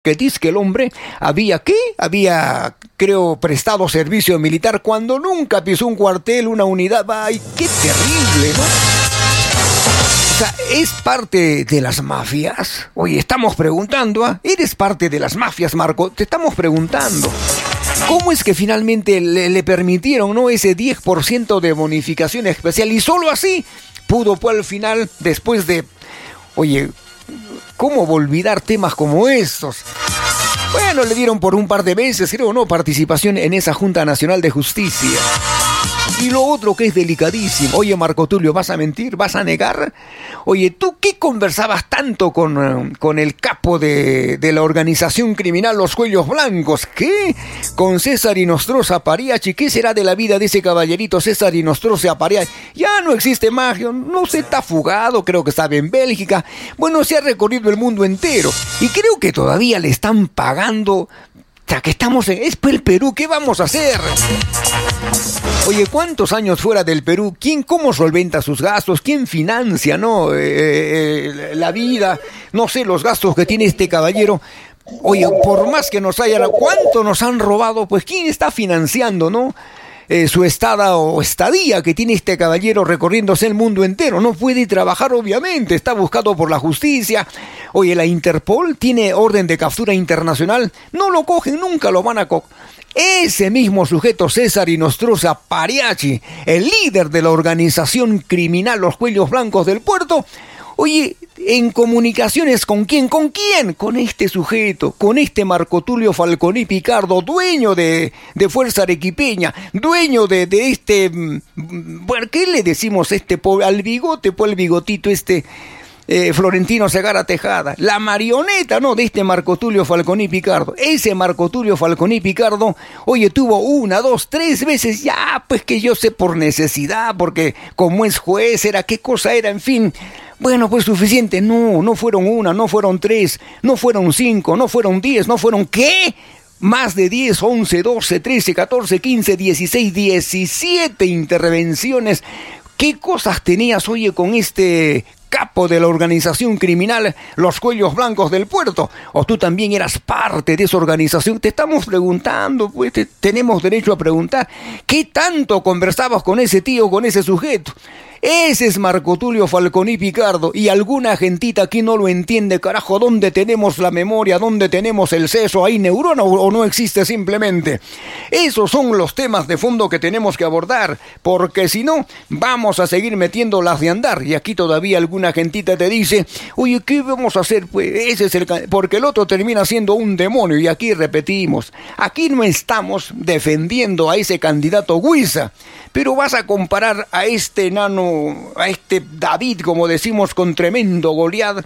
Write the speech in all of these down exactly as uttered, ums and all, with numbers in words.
que dice que el hombre había, ¿qué? Había, creo, prestado servicio militar cuando nunca pisó un cuartel, una unidad. ¡Ay, qué terrible!, ¿no? O sea, ¿es parte de las mafias? Oye, estamos preguntando, ¿ah? ¿Eres parte de las mafias, Marco? Te estamos preguntando. ¿Cómo es que finalmente le, le permitieron, ¿no?, ese diez por ciento de bonificación especial? Y solo así pudo, pues, al final, después de... Oye... ¿Cómo olvidar temas como estos? Bueno, le dieron por un par de meses, creo, ¿no?, participación en esa Junta Nacional de Justicia. Y lo otro que es delicadísimo. Oye, Marco Tulio, ¿vas a mentir? ¿Vas a negar? Oye, ¿tú qué conversabas tanto con, con el capo de, de la organización criminal Los Cuellos Blancos? ¿Qué? Con César Inostroza Pariachi. ¿Qué será de la vida de ese caballerito César Inostroza Pariachi? Ya no existe más, no se está fugado, creo que estaba en Bélgica. Bueno, se ha recorrido el mundo entero. Y creo que todavía le están pagando... O sea, que estamos en... Es el Perú, ¿qué vamos a hacer? Oye, ¿cuántos años fuera del Perú? ¿Quién, cómo solventa sus gastos? ¿Quién financia, no? Eh, eh, la vida, no sé, los gastos que tiene este caballero. Oye, por más que nos hayan... ¿Cuánto nos han robado? Pues, ¿quién está financiando, no? Eh, su estada o estadía que tiene este caballero recorriéndose el mundo entero. No puede trabajar, obviamente, está buscado por la justicia. Oye, la Interpol tiene orden de captura internacional, no lo cogen, nunca lo van a coger. Ese mismo sujeto, César Inostroza Pariachi, el líder de la organización criminal Los Cuellos Blancos del Puerto, oye, en comunicaciones ¿con quién? ¿Con quién? Con este sujeto, con este Marco Tulio Falconi Picardo, dueño de, de Fuerza Arequipeña, dueño de, de este, bueno, ¿qué le decimos este pobre, al bigote, pues el bigotito este, eh, Florentino Segarra Tejada, la marioneta, ¿no?, de este Marco Tulio Falconi Picardo. Ese Marco Tulio Falconi Picardo, oye, tuvo una, dos, tres veces, ya, pues que yo sé, por necesidad, porque como es juez, era, qué cosa era, en fin... Bueno, pues suficiente. No, no fueron una, no fueron tres, no fueron cinco, no fueron diez, no fueron... ¿Qué? Más de diez, once, doce, trece, catorce, quince, dieciséis, diecisiete intervenciones. ¿Qué cosas tenías, oye, con este capo de la organización criminal Los Cuellos Blancos del Puerto? ¿O tú también eras parte de esa organización? Te estamos preguntando, pues te, tenemos derecho a preguntar. ¿Qué tanto conversabas con ese tío, con ese sujeto? Ese es Marco Tulio Falconi Picardo, y alguna gentita aquí no lo entiende, carajo. ¿Dónde tenemos la memoria? ¿Dónde tenemos el seso? ¿Hay neurona o no existe simplemente? Esos son los temas de fondo que tenemos que abordar, porque si no, vamos a seguir metiendo las de andar. Y aquí todavía alguna gentita te dice, oye, ¿qué vamos a hacer? Pues ese es el... Porque el otro termina siendo un demonio, y aquí repetimos, aquí no estamos defendiendo a ese candidato Huiza, pero vas a comparar a este enano, a este David, como decimos, con tremendo Goliat.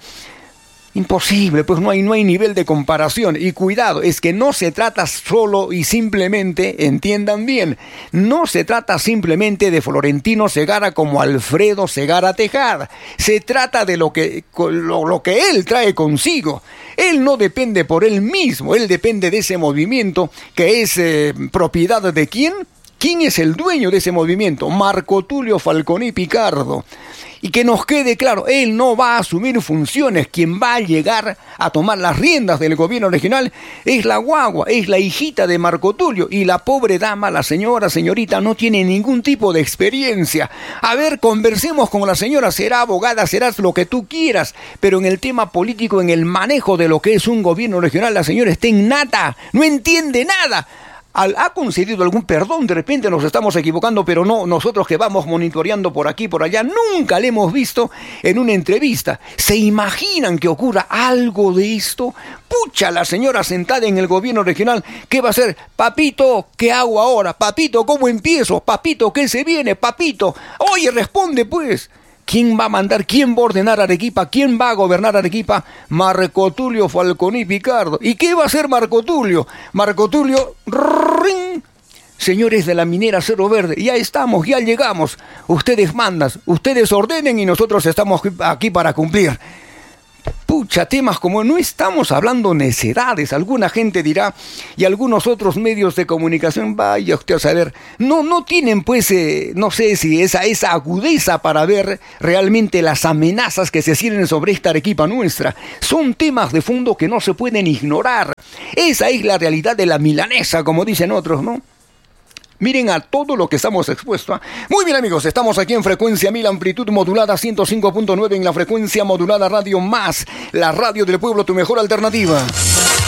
Imposible, pues no hay, no hay nivel de comparación. Y cuidado, es que no se trata solo y simplemente, entiendan bien, no se trata simplemente de Florentino Segarra como Alfredo Segarra Tejada. Se trata de lo que, lo, lo que él trae consigo. Él no depende por él mismo, él depende de ese movimiento que es eh, propiedad de ¿quién? ¿Quién es el dueño de ese movimiento? Marco Tulio Falconi Picardo. Y que nos quede claro, él no va a asumir funciones. Quien va a llegar a tomar las riendas del gobierno regional es la guagua, es la hijita de Marco Tulio. Y la pobre dama, la señora, señorita, no tiene ningún tipo de experiencia. A ver, conversemos con la señora, será abogada, serás lo que tú quieras, pero en el tema político, en el manejo de lo que es un gobierno regional, la señora está innata, no entiende nada. ¿Ha concedido algún perdón? De repente nos estamos equivocando, pero no, nosotros que vamos monitoreando por aquí, por allá, nunca le hemos visto en una entrevista. ¿Se imaginan que ocurra algo de esto? Pucha, la señora sentada en el gobierno regional, ¿qué va a hacer? Papito, ¿qué hago ahora? Papito, ¿cómo empiezo? Papito, ¿qué se viene? Papito, oye, responde pues. ¿Quién va a mandar? ¿Quién va a ordenar Arequipa? ¿Quién va a gobernar Arequipa? Marco Tulio Falconi Picardo. ¿Y qué va a hacer Marco Tulio? Marco Tulio... ¡ring! Señores de la minera Cerro Verde, ya estamos, ya llegamos. Ustedes mandan, ustedes ordenen y nosotros estamos aquí para cumplir. Pucha, temas como no estamos hablando necedades, alguna gente dirá, y algunos otros medios de comunicación, vaya usted a saber, no, no tienen pues, eh, no sé si esa, esa agudeza para ver realmente las amenazas que se cierne sobre esta Arequipa nuestra. Son temas de fondo que no se pueden ignorar. Esa es la realidad de la milanesa, como dicen otros, ¿no? Miren a todo lo que estamos expuestos. ¿eh? Muy bien, amigos, estamos aquí en Frecuencia Mil, amplitud modulada ciento cinco punto nueve en la frecuencia modulada Radio Más, la radio del pueblo, tu mejor alternativa.